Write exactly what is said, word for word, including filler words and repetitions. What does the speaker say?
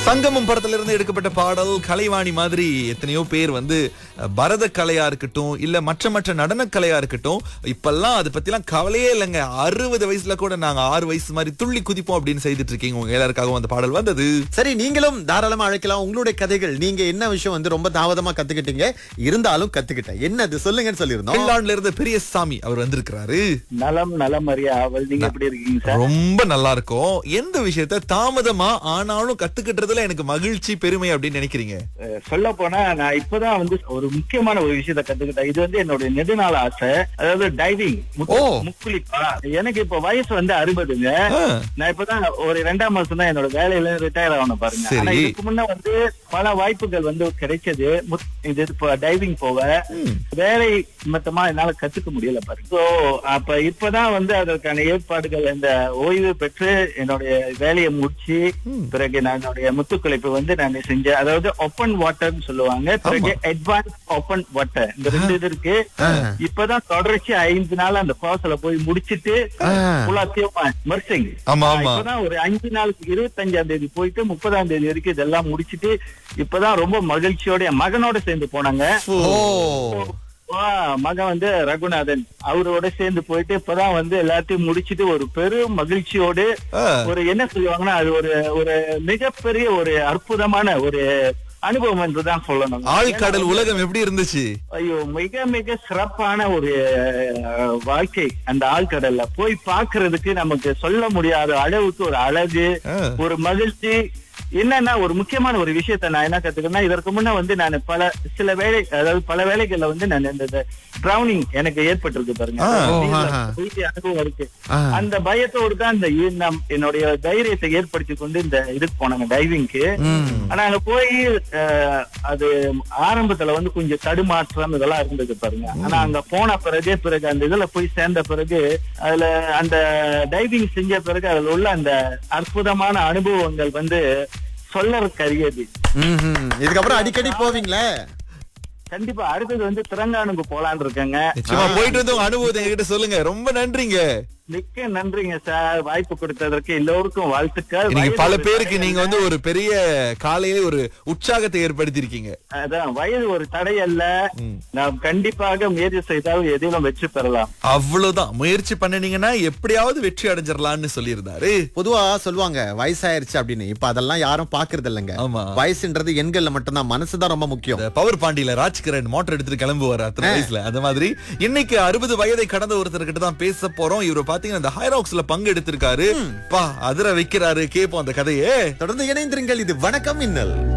சங்கமம் படத்துல இருந்து எடுக்கப்பட்ட பாடல். கலைவாணி மாதிரி எத்தனையோ பேர் வந்து பரத கலையா இருக்கட்டும் இல்ல மற்ற மற்ற நடன கலையா இருக்கட்டும், இப்பெல்லாம் அதை பத்தி எல்லாம் கவலையே இல்லைங்க. அறுபது வயசுல கூட நாங்க ஆறு வயசு மாதிரி துள்ளி குதிப்போம் அப்படின்னு செய்துட்டு இருக்கீங்க. உங்க எல்லாருக்காகவும் அந்த பாடல் வந்தது. சரி, நீங்களும் தாராளமா அழைக்கலாம். உங்களுடைய கதைகள், நீங்க என்ன விஷயம் வந்து ரொம்ப தாமதமா கத்துக்கிட்டீங்க, இருந்தாலும் கத்துக்கிட்டேன் என்னது சொல்லுங்கன்னு சொல்லியிருந்தோம். பிள்ளாண்டுல இருந்து பெரியசாமி அவர் வந்திருக்கிறாரு. நலம் நலம் அறியா அவள், நீங்க எப்படி இருக்கீங்க சார்? ரொம்ப நல்லா இருக்கும். எந்த விஷயத்த தாமதமா ஆனாலும் கத்துக்கிட்டதுல எனக்கு மகிழ்ச்சி பெருமை அப்படின்னு நினைக்கிறீங்க? சொல்ல போனா நான் இப்பதான் வந்து ஒரு முக்கியமான ஒரு விஷயத்த கத்துக்கிட்டேன். இது வந்து என்னுடைய நெடுநாள் ஆசை. அதாவது டைவிங், முக்குளிப்பா. எனக்கு இப்ப வயசு வந்து அறுபதுங்க. நான் இப்பதான் ஒரு ரெண்டாம் மாசம் தான் என்னோட வேலையில ரிட்டையர் ஆகணும் பாருங்க. ஆனா இதுக்கு முன்ன வந்து பல வாய்ப்புகள் வந்து கிடைச்சது. இது டைவிங் போக வேலை மொத்தமா என்னால கத்துக்க முடியல பாருங்க. சோ அப்ப இப்பதான் வந்து அதற்கான ஏற்பாடுகள், இந்த ஓய்வு பெற்று என்னுடைய வேலையை முடிச்சு பிறகு நான் என்னுடைய முத்துக்குளிப்பு வந்து நான் செஞ்சேன். அதாவது ஓப்பன் வாட்டர்னு சொல்லுவாங்க, பிறகு அட்வான்ஸ் ஓப்பன் வாட்டர், இந்த ரெண்டு இது இருக்கு. இப்பதான் தொடர்ச்சி ஐந்து நாள் அந்த கோர்ஸ்ல போய் முடிச்சிட்டு மர்சிங் இப்பதான் ஒரு அஞ்சு நாளுக்கு இருபத்தஞ்சாம் தேதி போயிட்டு முப்பதாம் தேதி வரைக்கும் இதெல்லாம் முடிச்சிட்டு இப்பதான் ரொம்ப மகிழ்ச்சியோட என் மகனோட சேர்ந்து போனாங்க. மகன் வந்து ரகுநாதன், அவரோட சேர்ந்து போயிட்டு இப்பதான் வந்து எல்லாத்தையும் முடிச்சிட்டு ஒரு பெரும் மகிழ்ச்சியோடு, ஒரு என்ன சொல்லுவாங்கன்னா அது ஒரு ஒரு மிகப்பெரிய ஒரு அற்புதமான ஒரு அனுபவம் என்றுதான் சொல்லணும். ஆழ்கடல் உலகம் எப்படி இருந்துச்சு? ஐயோ, மிக மிக சிறப்பான ஒரு வாழ்க்கை. அந்த ஆழ்கடல்ல போய் பாக்குறதுக்கு நமக்கு சொல்ல முடியாத அளவுக்கு ஒரு அழகு, ஒரு மகிழ்ச்சி. என்னன்னா ஒரு முக்கியமான ஒரு விஷயத்த நான் என்ன கத்துக்கிறேன்னா, இதற்கு முன்ன வந்து நான் பல சில வேலை அதாவது பல வேலைகள்ல வந்து நான் இந்த டிரவுனிங் எனக்கு ஏற்பட்டிருக்கு பாருங்க, அனுபவம் இருக்கு. அந்த பயத்தோடு தான் இந்த என்னுடைய தைரியத்தை ஏற்படுத்தி கொண்டு இந்த இதுக்கு போனாங்க டைவிங்க்கு. ஆனா அங்க போய் அது ஆரம்பத்துல வந்து கொஞ்சம் தடுமாற்றம் இதெல்லாம் இருந்தது பாருங்க. ஆனா அங்க போன பிறகு பிறகு அந்த இதுல போய் சேர்ந்த பிறகு அதுல அந்த டைவிங் செஞ்ச பிறகு அதுல உள்ள அந்த அற்புதமான அனுபவங்கள் வந்து சொல்லறதுக்கு அரியது. இதுக்கப்புறம் அடிக்கடி போவீங்களே? கண்டிப்பா. அடுத்தது வந்து திரங்கானுக்கு போலான்னு இருக்கேங்க. போயிட்டு வந்து உங்க அனுபவத்தை என்கிட்ட சொல்லுங்க. ரொம்ப நன்றிங்க. மிக்க நன்றிங்க சார், வாய்ப்பு கொடுத்ததற்கு எல்லோருக்கும் வாழ்த்துக்கள். பல பேருக்கு நீங்க வந்து ஒரு பெரிய காலையில ஒரு உற்சாகத்தை ஏற்படுத்தி இருக்கீங்க. அதான், வயது ஒரு தடை அல்ல. நாம் கண்டிப்பாக முயற்சி செய்தால் எதிலும் வெற்றி பெறலாம். அவ்வளவுதான், முயற்சி பண்ணினீங்கன்னா எப்படியாவது வெற்றி அடைஞ்சிடலாம்னு சொல்லியிருந்தாரு. பொதுவா சொல்லுவாங்க வயசாயிருச்சு அப்படின்னு. இப்ப அதெல்லாம் யாரும் பாக்குறது இல்லைங்க. வயசுன்றது எண்கள்ல மட்டும்தான், மனசுதான் ரொம்ப முக்கியம். பவர் பாண்டியில ராஜ்கிரண் மோட்டர் எடுத்துட்டு கிளம்புவார் அத்தனை வயசுல. அந்த மாதிரி இன்னைக்கு அறுபது வயதை கடந்த ஒருத்தர்கிட்ட தான் பேச போறோம். இவரை பாத்தீங்கன்னா இந்த ஹைராக்ஸ்ல பங்கு எடுத்திருக்காரு. பா அதிர வைக்கிறாரு. கேப்போம் அந்த கதையே. தொடர்ந்து இணைந்திருங்கள். இது வணக்கம் மின்னல்.